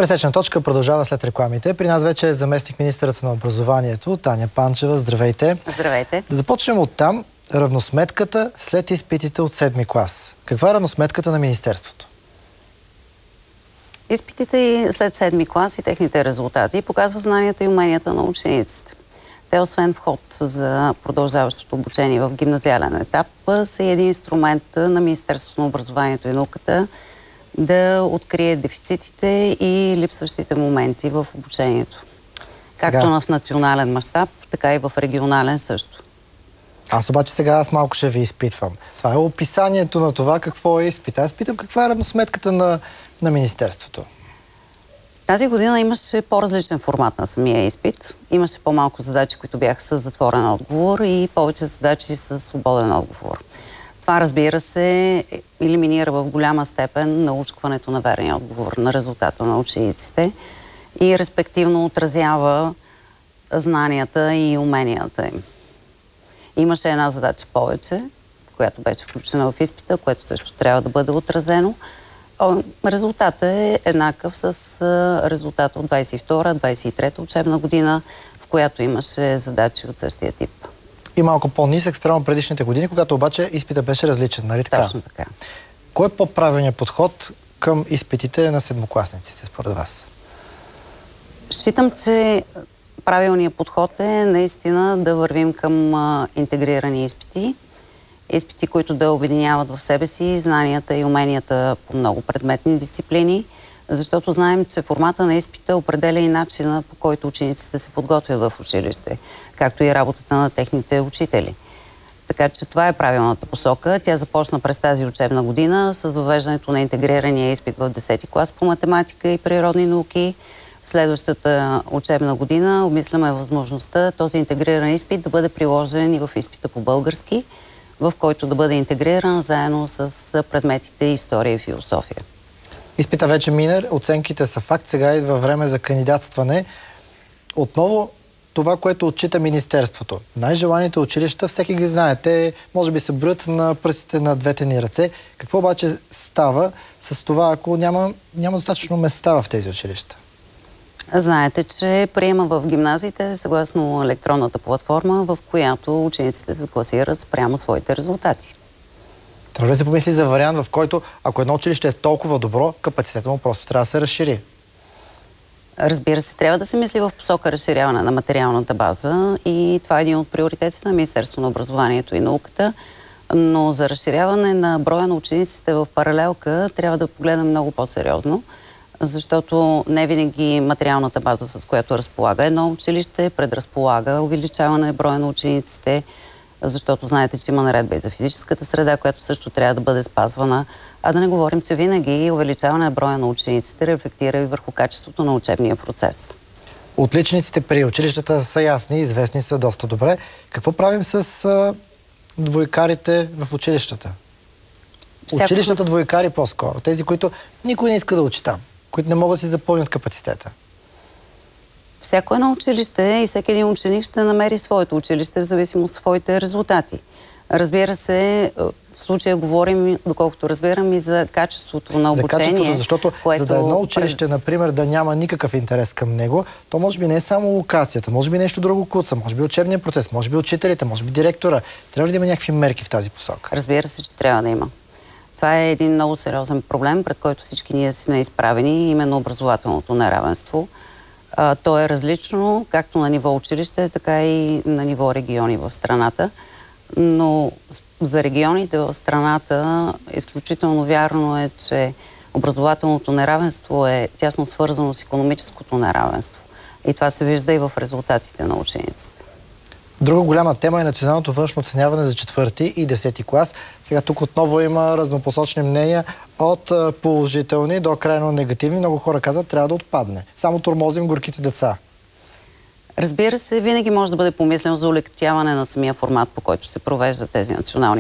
Пресечна точка продължава след рекламите. При нас вече е заместник министърът на образованието Таня Панчева. Здравейте! Здравейте! Да започнем от там. Равносметката след изпитите от 7-ми клас. Каква е равносметката на министерството? Изпитите след 7-ми клас и техните резултати показват знанията и уменията на учениците. Те, освен вход за продължаващото обучение в гимназиален етап, са един инструмент на Министерството на образованието и науката да открие дефицитите и липсващите моменти в обучението. Както в национален мащаб, така и в регионален също. Аз обаче сега малко ще ви изпитвам. Това е описанието на това какво е изпит. Аз питам каква е равносметката на министерството. Тази година имаше по-различен формат на самия изпит. Имаше по-малко задачи, които бяха с затворен отговор и повече задачи с свободен отговор. Това, разбира се, елиминира в голяма степен научкването на верния отговор на резултата на учениците и респективно отразява знанията и уменията им. Имаше една задача повече, която беше включена в изпита, което също трябва да бъде отразено. Резултатът е еднакъв с резултата от 22-23 учебна година, в която имаше задачи от същия тип. И малко по-нисък спрямо предишните години, когато обаче изпита беше различен, нали така? Точно така. Кой е по-правилният подход към изпитите на седмокласниците, според вас? Считам, че правилният подход е наистина да вървим към интегрирани изпити. Изпити, които да обединяват в себе си знанията и уменията по много предметни дисциплини, защото знаем, че формата на изпита определя и начина, по който учениците се подготвят в училище, както и работата на техните учители. Така че това е правилната посока. Тя започна през тази учебна година с въвеждането на интегрирания изпит в 10-ти клас по математика и природни науки. В следващата учебна година обмисляме възможността този интегриран изпит да бъде приложен и в изпита по български, в който да бъде интегриран заедно с предметите история и философия. Изпита вече мина, оценките са факт, сега идва време за кандидатстване. Отново това, което отчита министерството. Най-желаните училища, всеки ги знае. Те може би се броят на пръстите на двете ни ръце. Какво обаче става с това, ако няма достатъчно места в тези училища? Знаете, че приема в гимназиите съгласно електронната платформа, в която учениците се класират спрямо своите резултати. Трябва да се помисли за вариант, в който, ако едно училище е толкова добро, капацитета му просто трябва да се разшири. Разбира се, трябва да се мисли в посока разширяване на материалната база и това е един от приоритетите на Министерството на образованието и науката, но за разширяване на броя на учениците в паралелка трябва да погледнем много по-сериозно, защото не винаги материалната база, с която разполага едно училище, предразполага увеличаване броя на учениците, защото знаете, че има наредба и за физическата среда, която също трябва да бъде спазвана. А да не говорим, че винаги увеличаване на броя на учениците рефлектира и върху качеството на учебния процес. Отличниците при училищата са ясни, известни са доста добре. Какво правим с двойкарите в училищата? Училищата двойкари по-скоро. Тези, които никой не иска да учи там, които не могат да си запълнят капацитета. Всяко едно училище и всеки един ученик ще намери своето училище в зависимост от своите резултати. Разбира се, в случая говорим, доколкото разбирам, и за качеството на обучение. За качеството, защото за да едно училище, например, да няма никакъв интерес към него, то може би не е само локацията, може би нещо друго куца, може би учебния процес, може би учителите, може би директора. Трябва ли да има някакви мерки в тази посока? Разбира се, че трябва да има. Това е един много сериозен проблем, пред който всички ние сме изправени, именно образователното неравенство. То е различно, както на ниво училище, така и на ниво региони в страната. Но за регионите в страната изключително вярно е, че образователното неравенство е тясно свързано с икономическото неравенство. И това се вижда и в резултатите на учениците. Друга голяма тема е националното външно оценяване за 4-ти и 10-ти клас. Сега тук отново има разнопосочни мнения от положителни до крайно негативни. Много хора казват, трябва да отпадне. Само тормозим горките деца. Разбира се, винаги може да бъде помислено за улекотяване на самия формат, по който се провеждат тези национални